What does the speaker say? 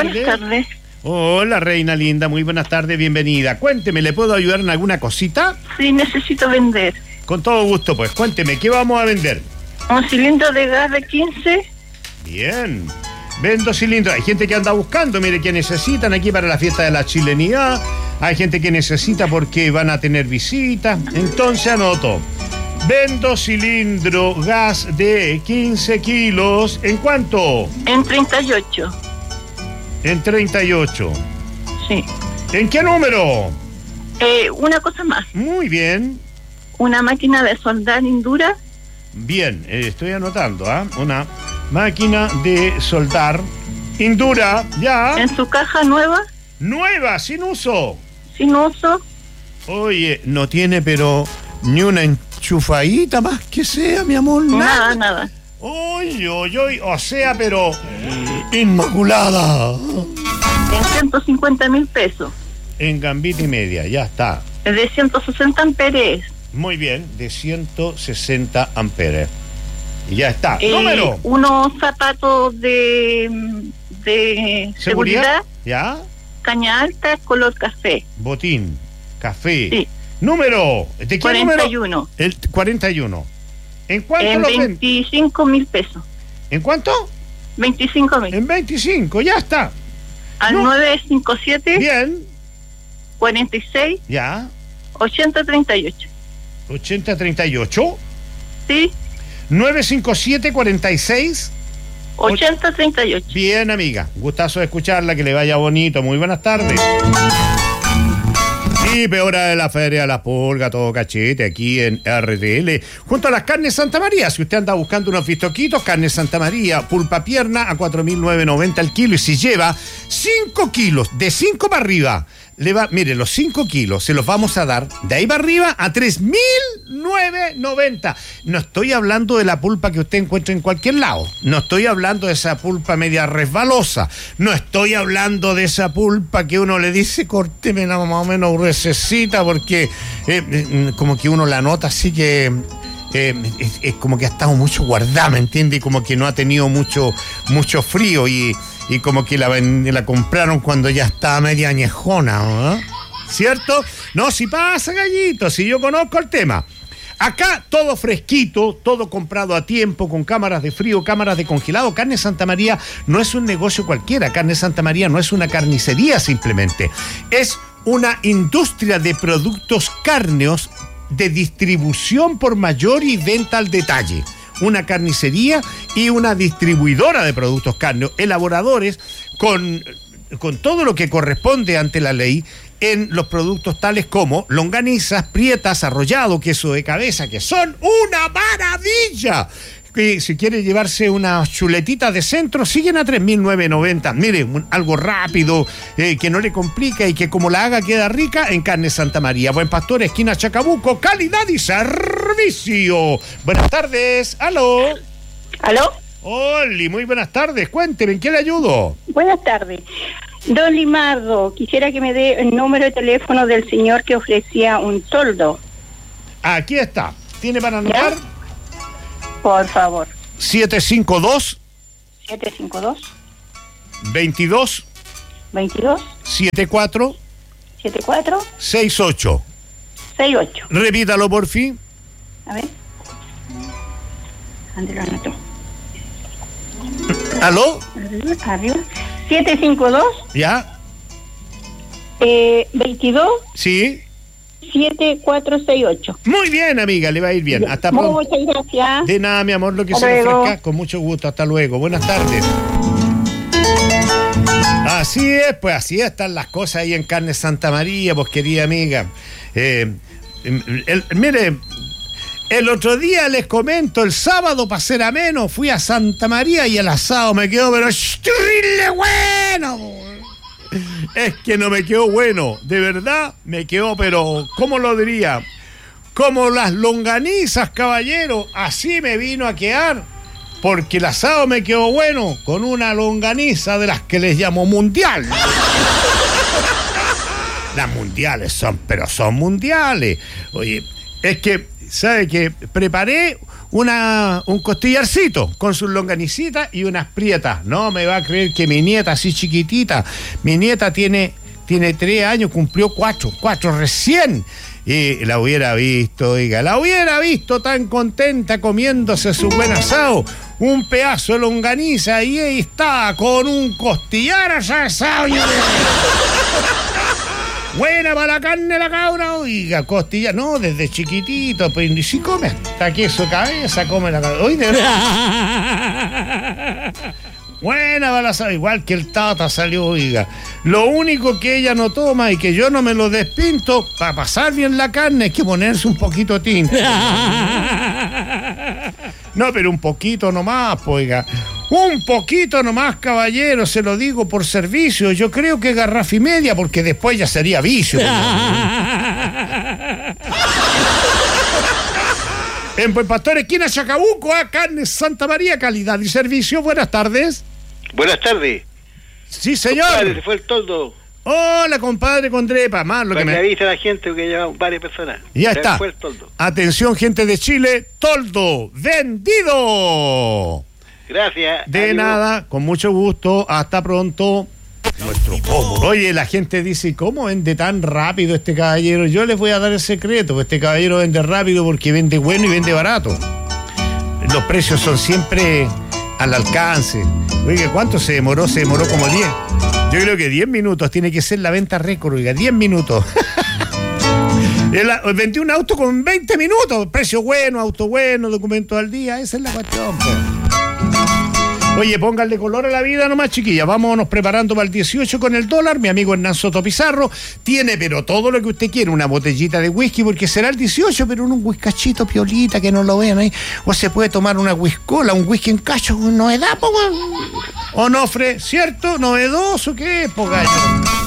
tardes. Buenas tardes. Hola, reina linda, muy buenas tardes, bienvenida. Cuénteme, ¿le puedo ayudar en alguna cosita? Sí, necesito vender. Con todo gusto, pues, cuénteme, ¿qué vamos a vender? Un cilindro de gas de 15. Bien, vendo cilindros. Hay gente que anda buscando, mire, que necesitan aquí para la fiesta de la chilenidad. Hay gente que necesita porque van a tener visitas. Entonces anoto. Vendo cilindro gas de 15 kilos. ¿En cuánto? En 38. En 38. Sí. ¿En qué número? Una cosa más. Muy bien. Una máquina de soldar Indura. Bien, estoy anotando, ¿ah? Una máquina de soldar Indura, ya. En su caja nueva. Nueva, sin uso. Sin uso. Oye, no tiene pero ni una enchufadita más que sea, mi amor. Nada. Oye, o sea, pero inmaculada. En 150.000 pesos. En gambita y media, ya está. De 160 amperes. Muy bien, de 160 amperes. Y ya está. Número. Unos zapatos de seguridad. Ya. Caña alta, color café. Botín, café. Sí. Número. ¿De qué 41. número? El 41. ¿En cuánto En lo ven? 25.000 pesos. ¿En cuánto? 25.000. En 25, ya está. Al 957. Bien. 46. Ya. 8038. 8038. Sí. 957 46 8038. Bien, amiga. Gustazo de escucharla, que le vaya bonito. Muy buenas tardes. Sí, peor de la Feria de la Pulga, todo cachete, aquí en RTL, junto a las carnes Santa María. Si usted anda buscando unos bistoquitos, carnes Santa María, pulpa pierna a 4.990 el kilo. Y si lleva 5 kilos, de 5 para arriba, mire, los 5 kilos se los vamos a dar de ahí para arriba a 3.990. No estoy hablando de la pulpa que usted encuentra en cualquier lado. No estoy hablando de esa pulpa media resbalosa. No estoy hablando de esa pulpa que uno le dice, córteme más o menos gruesecita, porque como que uno la nota así que es como que ha estado mucho guardada, ¿me entiende? Y como que no ha tenido mucho frío y como que la compraron cuando ya estaba media añejona, ¿no? ¿Cierto? No, si pasa, gallito, si yo conozco el tema. Acá todo fresquito, todo comprado a tiempo, con cámaras de frío, cámaras de congelado. Carne Santa María no es un negocio cualquiera. Carne Santa María no es una carnicería simplemente. Es una industria de productos cárneos de distribución por mayor y venta al detalle. Una carnicería y una distribuidora de productos cárneos, elaboradores con todo lo que corresponde ante la ley en los productos tales como longanizas, prietas, arrollado, queso de cabeza, que son una maravilla. Y si quiere llevarse unas chuletitas de centro, siguen a 3.990. Mire, algo rápido, que no le complica y que como la haga queda rica en Carne Santa María. Buen Pastor, esquina Chacabuco, calidad y servicio. Buenas tardes, aló. ¿Aló? Oli, muy buenas tardes, cuénteme, ¿en qué le ayudo? Buenas tardes. Don Limardo, quisiera que me dé el número de teléfono del señor que ofrecía un toldo. Aquí está, ¿tiene para anotar? ¿Ya? Por favor. 752 22 74 68. Repítalo por fin. A ver. ¿Dónde lo anotó? ¿Aló? Arriba. 752. ¿Ya? 22. Sí. 7468. Muy bien, amiga, le va a ir bien. Hasta pronto. Muchas gracias. De nada, mi amor, lo que Hasta se le luego. ofrezca, con mucho gusto. Hasta luego. Buenas tardes. Así es, pues así están las cosas ahí en Carne Santa María, pues querida amiga. Mire, el otro día les comento, el sábado para ser ameno, fui a Santa María y el asado me quedó, pero terrible bueno. Es que no me quedó bueno, de verdad me quedó, pero ¿cómo lo diría? Como las longanizas, caballero, así me vino a quedar, porque el asado me quedó bueno con una longaniza de las que les llamo mundial. Las mundiales son mundiales. Oye, es que ¿sabe qué? Preparé un costillarcito con sus longanicitas y unas prietas. No me va a creer que mi nieta, así chiquitita, mi nieta tiene 3 años, cumplió 4 recién. Y la hubiera visto, tan contenta comiéndose su buen asado, un pedazo de longaniza, y ahí está, con un costillar asado. Buena para la carne la cabra, oiga, costillar, no, desde chiquitito, pues ni si come hasta queso cabeza, come la cabra, oiga. Buena balazada, igual que el Tata salió, oiga. Lo único que ella no toma y que yo no me lo despinto, para pasar bien la carne, es que ponerse un poquito de tinta. No, pero un poquito nomás, oiga. Un poquito nomás, caballero, se lo digo por servicio. Yo creo que garrafa y media, porque después ya sería vicio. En Buen Pastor, esquina Chacabuco, Carnes Santa María, calidad y servicio. Buenas tardes. Buenas tardes. Sí, señor. Compadre, se fue el toldo. Hola, compadre Condrepa. Más lo que me avisa a la gente que lleva varias personas. Ya se está. Fue el toldo. Atención, gente de Chile. Toldo vendido. Gracias. De adiós. nada, con mucho gusto. Hasta pronto. Nuestro cómodo. Oye, la gente dice, ¿cómo vende tan rápido este caballero? Yo les voy a dar el secreto. Este caballero vende rápido porque vende bueno y vende barato. Los precios son siempre al alcance. Oiga, ¿cuánto se demoró? Se demoró como 10. Yo creo que 10 minutos tiene que ser la venta récord, oiga, 10 minutos. Vendí un auto con 20 minutos, precio bueno, auto bueno, documento al día, esa es la cuestión, pues. Oye, pónganle color a la vida nomás, chiquillas. Vámonos preparando para el 18 con el dólar. Mi amigo Hernán Soto Pizarro tiene, pero todo lo que usted quiere. Una botellita de whisky, porque será el 18, pero un whiskachito piolita, que no lo vean ahí. O se puede tomar una whiskola, un whisky en cacho, novedad, po, Onofre, ¿cierto? ¿Novedoso qué es, po, gallo?